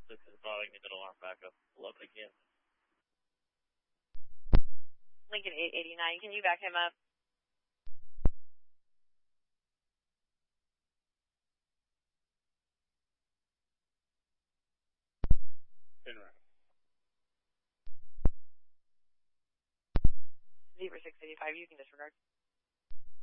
This is following the middle arm backup. Love again. Lincoln 889, can you back him up? Turn around. Zebra 685, you can disregard.